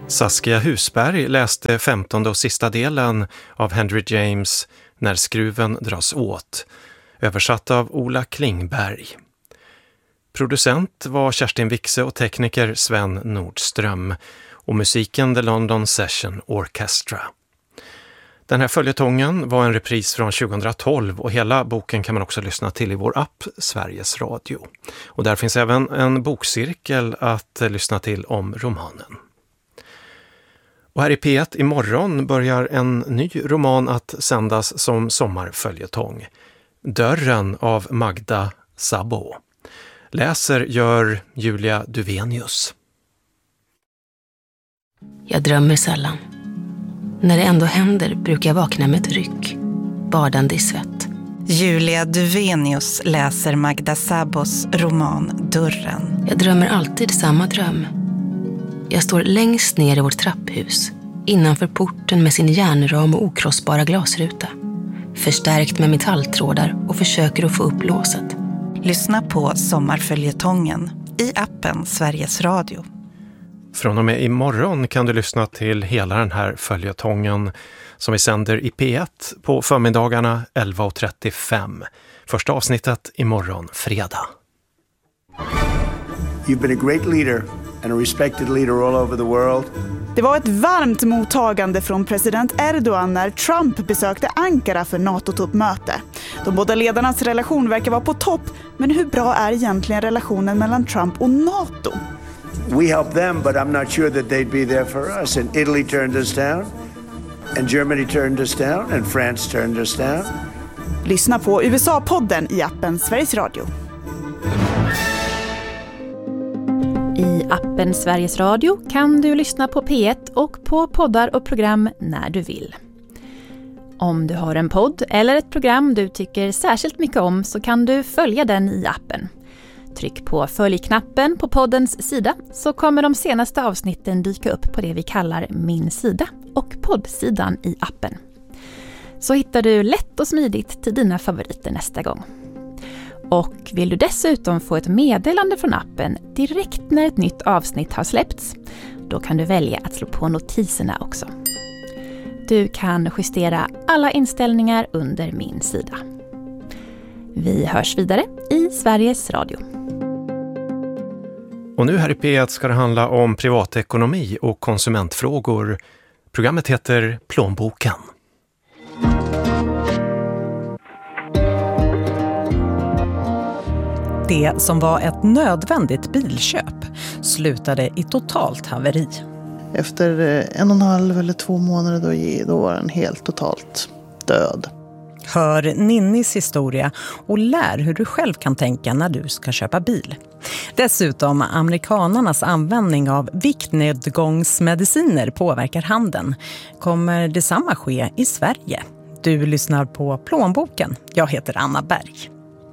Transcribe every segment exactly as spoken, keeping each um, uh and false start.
Saskia Husberg läste femtonde och sista delen av Henry James När skruven dras åt, översatt av Ola Klingberg. Producent var Kerstin Wixe och tekniker Sven Nordström och musiken The London Session Orchestra. Den här följetongen var en repris från tjugohundratolv och hela boken kan man också lyssna till i vår app Sveriges Radio. Och där finns även en bokcirkel att lyssna till om romanen. Och här i P ett imorgon börjar en ny roman att sändas som sommarföljetong. Dörren av Magda Szabo. Läser gör Julia Duvenius. Jag drömmer sällan. När det ändå händer brukar jag vakna med ett ryck, badande i svett. Julia Duvenius läser Magda Szabos roman Dörren. Jag drömmer alltid samma dröm. Jag står längst ner i vårt trapphus, innanför porten med sin järnram och okrossbara glasruta. Förstärkt med metalltrådar och försöker att få upp låset. Lyssna på sommarföljetongen i appen Sveriges Radio. Från och med imorgon kan du lyssna till hela den här följetongen som vi sänder i P ett på förmiddagarna elva och trettiofem. Första avsnittet imorgon fredag. You've been a great leader and a respected leader all over the world. Det var ett varmt mottagande från president Erdogan när Trump besökte Ankara för NATO-toppmöte. De båda ledarnas relation verkar vara på topp, men hur bra är egentligen relationen mellan Trump och NATO? We helped them, but I'm not sure that they'd be there for us. And Italy turned us down, and Germany turned us down, and France turned us down. Lyssna på U S A-podden i appen Sveriges Radio. I appen Sveriges Radio kan du lyssna på P ett och på poddar och program när du vill. Om du har en podd eller ett program du tycker särskilt mycket om så kan du följa den i appen. Tryck på följknappen på poddens sida så kommer de senaste avsnitten dyka upp på det vi kallar Min sida och poddsidan i appen. Så hittar du lätt och smidigt till dina favoriter nästa gång. Och vill du dessutom få ett meddelande från appen direkt när ett nytt avsnitt har släppts, då kan du välja att slå på notiserna också. Du kan justera alla inställningar under Min sida. Vi hörs vidare i Sveriges Radio. Och nu här i P ett ska det handla om privatekonomi och konsumentfrågor. Programmet heter Plånboken. Det som var ett nödvändigt bilköp slutade i totalt haveri. Efter en och en halv eller två månader då, då var den helt totalt död. Hör Ninnis historia och lär hur du själv kan tänka när du ska köpa bil. Dessutom amerikanernas användning av viktnedgångsmediciner påverkar handeln. Kommer detsamma ske i Sverige? Du lyssnar på Plånboken. Jag heter Anna Berg.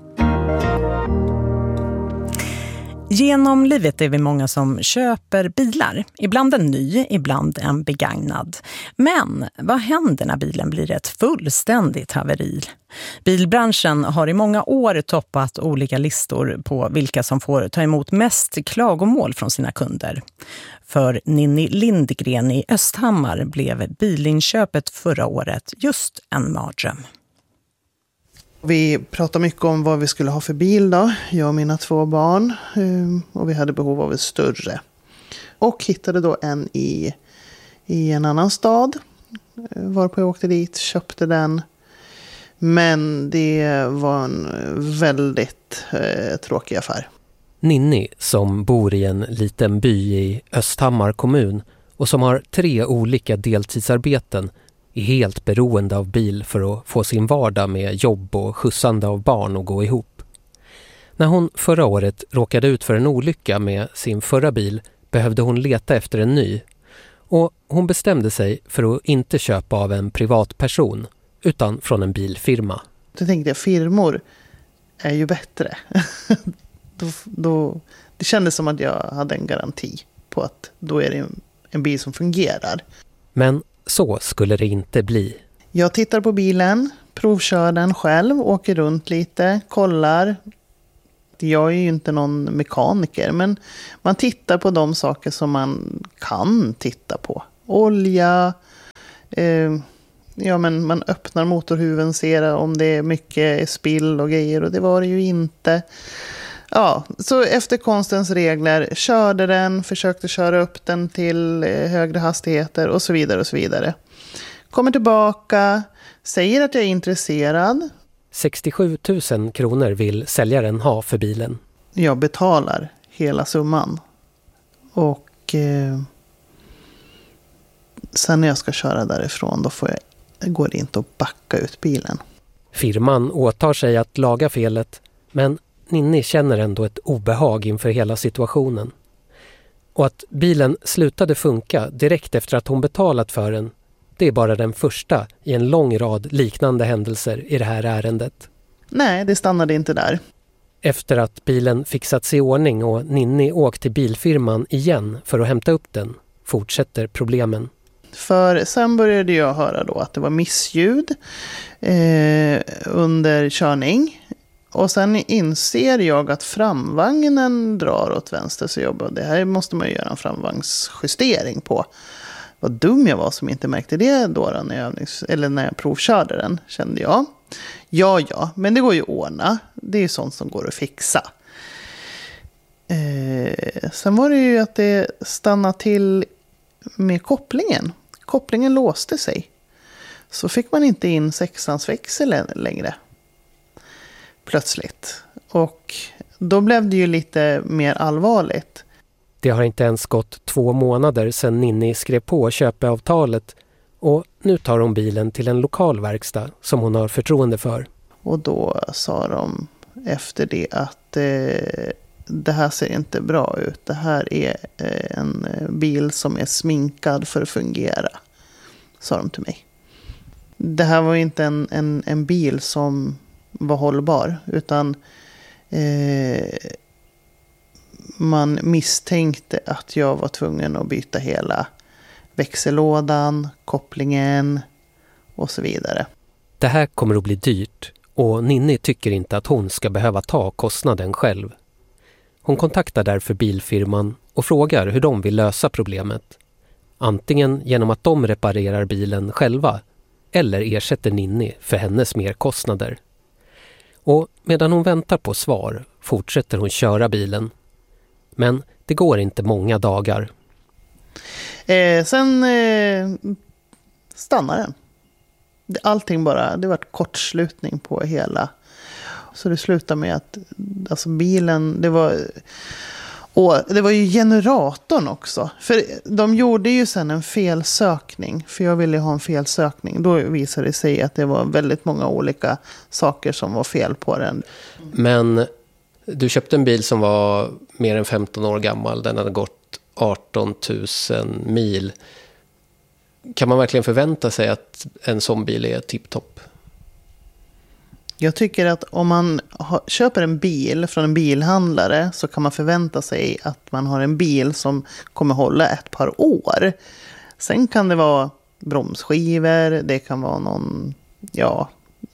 Genom livet är vi många som köper bilar. Ibland en ny, ibland en begagnad. Men vad händer när bilen blir ett fullständigt haveri? Bilbranschen har i många år toppat olika listor på vilka som får ta emot mest klagomål från sina kunder. För Ninni Lindgren i Östhammar blev bilinköpet förra året just en mardröm. Vi pratade mycket om vad vi skulle ha för bil då, jag och mina två barn. Och vi hade behov av ett större. Och hittade då en i, i en annan stad. Varpå jag åkte dit, köpte den. Men det var en väldigt eh, tråkig affär. Ninni, som bor i en liten by i Östhammar kommun och som har tre olika deltidsarbeten, är helt beroende av bil för att få sin vardag med jobb och skjutsande av barn att gå ihop. När hon förra året råkade ut för en olycka med sin förra bil behövde hon leta efter en ny. Och hon bestämde sig för att inte köpa av en privatperson utan från en bilfirma. Då tänkte jag, firmor är ju bättre. då, då, det kändes som att jag hade en garanti på att då är det en, en bil som fungerar. Men så skulle det inte bli. Jag tittar på bilen, provkör den själv, åker runt lite, kollar. jag är ju inte någon mekaniker, men man tittar på de saker som man kan titta på. Olja, eh, ja men man öppnar motorhuven, ser om det är mycket spill och grejer, och det var det ju inte. Ja, så efter konstens regler körde den, försökte köra upp den till högre hastigheter och så vidare och så vidare. Kommer tillbaka, säger att jag är intresserad. sextiosju tusen kronor vill säljaren ha för bilen. Jag betalar hela summan. Och eh, sen när jag ska köra därifrån, då får jag, går det inte att backa ut bilen. Firman åtar sig att laga felet, men Ninni känner ändå ett obehag inför hela situationen. Och att bilen slutade funka direkt efter att hon betalat för den, det är bara den första i en lång rad liknande händelser i det här ärendet. Nej, det stannade inte där. Efter att bilen fixats i ordning och Ninni åkt till bilfirman igen för att hämta upp den, fortsätter problemen. För sen började jag höra då att det var missljud eh, under körning. Och sen inser jag att framvagnen drar åt vänster, så jag bara, det här måste man ju göra en framvagnsjustering på. Vad dum jag var som inte märkte det då, då när, jag övnings- eller när jag provkörde den, kände jag. Ja, ja, men det går ju att ordna. Det är ju sånt som går att fixa. Eh, sen var det ju att det stannade till med kopplingen. Kopplingen låste sig. Så fick man inte in sexans växel längre. Plötsligt. Och då blev det ju lite mer allvarligt. Det har inte ens gått två månader sedan Ninni skrev på köpeavtalet, och nu tar hon bilen till en lokal verkstad som hon har förtroende för. Och då sa de efter det att eh, det här ser inte bra ut. Det här är eh, en bil som är sminkad för att fungera, sa de till mig. Det här var inte en, en, en bil som var hållbar, utan eh, man misstänkte att jag var tvungen att byta hela växellådan, kopplingen och så vidare. Det här kommer att bli dyrt, och Ninni tycker inte att hon ska behöva ta kostnaden själv. Hon kontaktar därför bilfirman och frågar hur de vill lösa problemet. Antingen genom att de reparerar bilen själva, eller ersätter Ninni för hennes merkostnader. Och medan hon väntar på svar fortsätter hon köra bilen. Men det går inte många dagar. Eh, sen eh, stannar den. Allting bara, det var ett kortslutning på hela. Så det slutade med att alltså bilen, det var... Och det var ju generatorn också. För de gjorde ju sen en felsökning. För jag ville ha en felsökning. Då visade det sig att det var väldigt många olika saker som var fel på den. Men du köpte en bil som var mer än femton år gammal. Den hade gått arton tusen mil. Kan man verkligen förvänta sig att en sån bil är tipptopp? Jag tycker att om man har, köper en bil från en bilhandlare, så kan man förvänta sig att man har en bil som kommer hålla ett par år. Sen kan det vara bromsskivor, det kan vara någon, ja,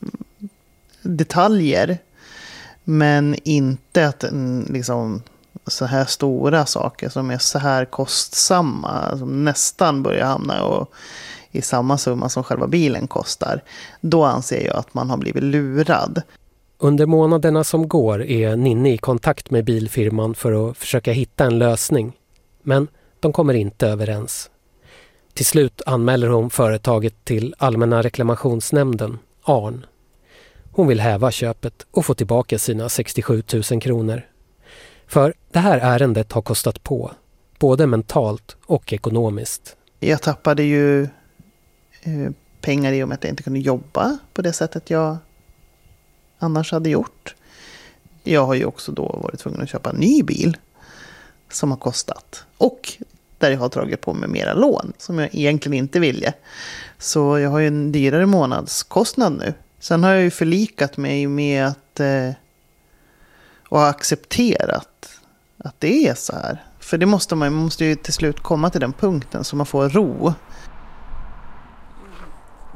detaljer. Men inte att liksom, så här stora saker som är så här kostsamma, som nästan börjar hamna och i samma summa som själva bilen kostar, då anser jag att man har blivit lurad. Under månaderna som går är Ninni i kontakt med bilfirman för att försöka hitta en lösning. Men de kommer inte överens. Till slut anmäler hon företaget till Allmänna reklamationsnämnden, A R N. Hon vill häva köpet och få tillbaka sina sextiosju tusen kronor. För det här ärendet har kostat på, både mentalt och ekonomiskt. Jag tappade ju eh, pengar i och med att jag inte kunde jobba på det sättet jag annars hade gjort. Jag har ju också då varit tvungen att köpa en ny bil som har kostat. Och där jag har dragit på mig mera lån som jag egentligen inte ville. Så jag har ju en dyrare månadskostnad nu. Sen har jag ju förlikat mig med att eh, och har accepterat att det är så här. För det måste man, man måste ju till slut komma till den punkten så man får ro.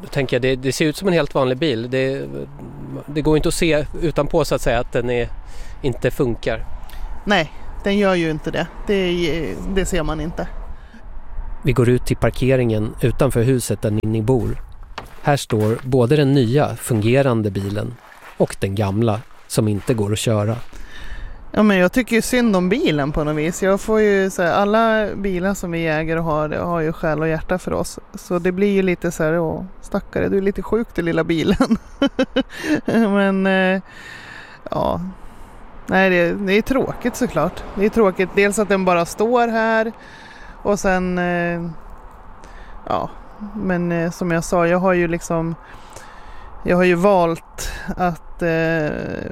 Då tänker jag, det, det ser ut som en helt vanlig bil. Det, det går inte att se utanpå så att säga att den är, inte funkar. Nej, den gör ju inte det. Det, det ser man inte. Vi går ut till parkeringen utanför huset där Ninni bor. Här står både den nya fungerande bilen och den gamla som inte går att köra. Ja, men jag tycker ju synd om bilen på något vis. Jag får ju så här, alla bilar som vi äger och har, har ju själ och hjärta för oss. Så det blir ju lite så här, åh, stackare, du är lite sjuk den lilla bilen. Men eh, ja, nej, det, det är tråkigt såklart. Det är tråkigt dels att den bara står här och sen eh, ja, men eh, som jag sa, jag har ju liksom jag har ju valt att eh,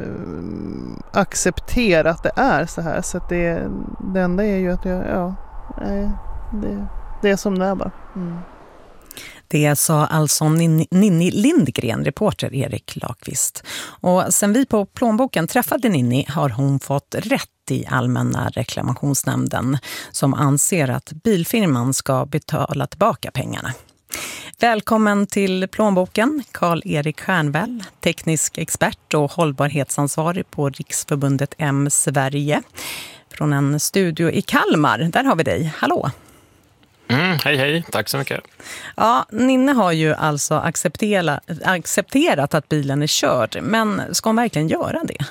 acceptera att det är så här. Så att det, det enda är ju att jag, ja, det, det är som det är bara. Mm. Det sa alltså Ninni Lindgren, reporter Erik Lakvist. Och sen vi på Plånboken träffade Ninni har hon fått rätt i Allmänna reklamationsnämnden som anser att bilfirman ska betala tillbaka pengarna. Välkommen till Plånboken, Karl-Erik Stjernvall, teknisk expert och hållbarhetsansvarig på Riksförbundet M Sverige. Från en studio i Kalmar, där har vi dig. Hallå! Mm, hej hej, tack så mycket. Ja, Ninni har ju alltså acceptera, accepterat att bilen är körd, men ska hon verkligen göra det?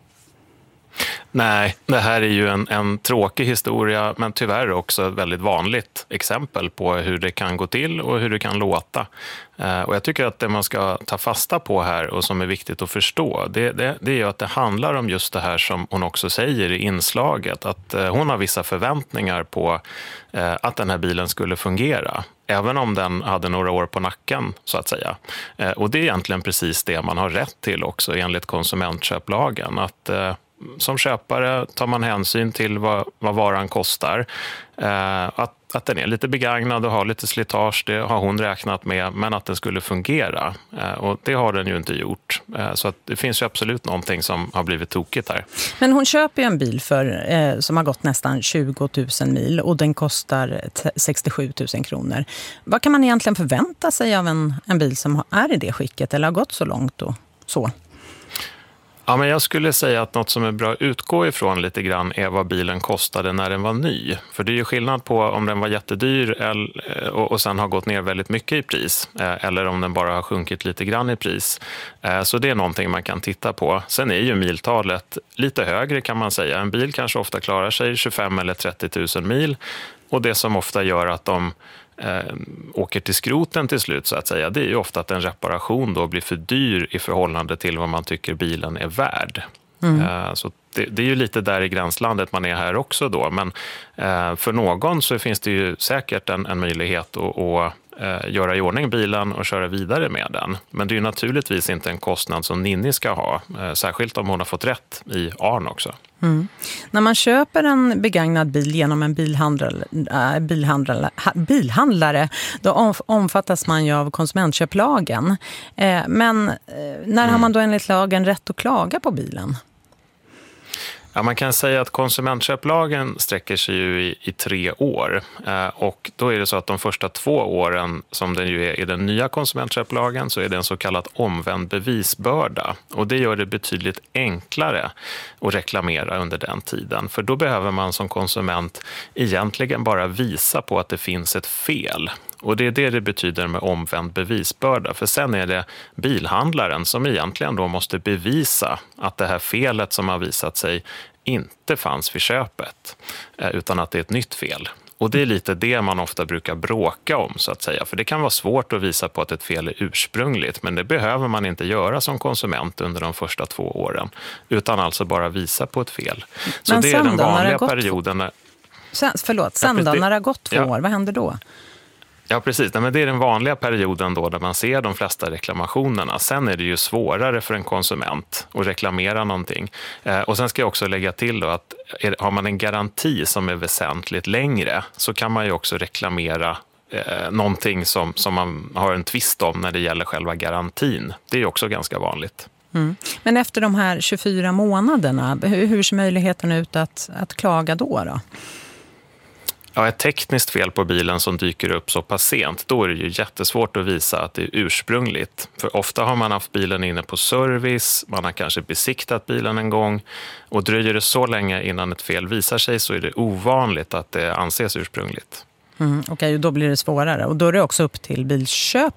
Nej, det här är ju en, en tråkig historia men tyvärr också ett väldigt vanligt exempel på hur det kan gå till och hur det kan låta. Eh, och jag tycker att det man ska ta fasta på här och som är viktigt att förstå det, det, det är ju att det handlar om just det här som hon också säger i inslaget, att eh, hon har vissa förväntningar på eh, att den här bilen skulle fungera. Även om den hade några år på nacken så att säga. Eh, och det är egentligen precis det man har rätt till också enligt konsumentköplagen, att eh, som köpare tar man hänsyn till vad, vad varan kostar. Eh, att, att den är lite begagnad och har lite slitage, det har hon räknat med, men att den skulle fungera. Eh, och det har den ju inte gjort. Eh, så att det finns ju absolut någonting som har blivit tokigt här. Men hon köper ju en bil för, eh, som har gått nästan tjugo tusen mil och den kostar sextiosju tusen kronor. Vad kan man egentligen förvänta sig av en, en bil som är i det skicket eller har gått så långt och så? Ja, men jag skulle säga att något som är bra att utgå ifrån lite grann är vad bilen kostade när den var ny. För det är ju skillnad på om den var jättedyr och, och sen har gått ner väldigt mycket i pris. Eller om den bara har sjunkit lite grann i pris. Så det är någonting man kan titta på. Sen är ju miltalet lite högre kan man säga. En bil kanske ofta klarar sig tjugofem eller trettio tusen mil. Och det som ofta gör att de eh, åker till skroten till slut så att säga, det är ju ofta att en reparation då blir för dyr i förhållande till vad man tycker bilen är värd. Mm. Eh, så det, det är ju lite där i gränslandet man är här också då, men eh, för någon så finns det ju säkert en, en möjlighet att, att eh, göra i ordning bilen och köra vidare med den. Men det är ju naturligtvis inte en kostnad som Ninni ska ha, eh, särskilt om hon har fått rätt i Arn också. Mm. När man köper en begagnad bil genom en bilhandlare, äh, bilhandlare, bilhandlare då omfattas man ju av konsumentköplagen. Eh, men eh, när mm. har man då enligt lagen rätt att klaga på bilen? Ja, man kan säga att konsumentköplagen sträcker sig ju i, i tre år eh, och då är det så att de första två åren som den ju är i den nya konsumentköplagen så är det en så kallad omvänd bevisbörda och det gör det betydligt enklare att reklamera under den tiden, för då behöver man som konsument egentligen bara visa på att det finns ett fel. Och det är det det betyder med omvänd bevisbörda. För sen är det bilhandlaren som egentligen då måste bevisa att det här felet som har visat sig inte fanns vid köpet. Utan att det är ett nytt fel. Och det är lite det man ofta brukar bråka om så att säga. För det kan vara svårt att visa på att ett fel är ursprungligt. Men det behöver man inte göra som konsument under de första två åren. Utan alltså bara visa på ett fel. Så men det är den då, vanliga gått... perioden. När... Sen, förlåt, sen då, när det har gått två ja. år, vad händer då? Ja, precis. Nej, men det är den vanliga perioden då där man ser de flesta reklamationerna. Sen är det ju svårare för en konsument att reklamera någonting. Eh, och sen ska jag också lägga till då att är, har man en garanti som är väsentligt längre så kan man ju också reklamera eh, någonting som, som man har en tvist om när det gäller själva garantin. Det är ju också ganska vanligt. Mm. Men efter de här tjugofyra månaderna, hur, hur ser möjligheten ut att, att klaga då då? Ja, ett tekniskt fel på bilen som dyker upp så pass sent, då är det ju jättesvårt att visa att det är ursprungligt. För ofta har man haft bilen inne på service, man har kanske besiktat bilen en gång, och dröjer det så länge innan ett fel visar sig så är det ovanligt att det anses ursprungligt. Mm, Okej, okay, då blir det svårare. Och då är det också upp till bilköparen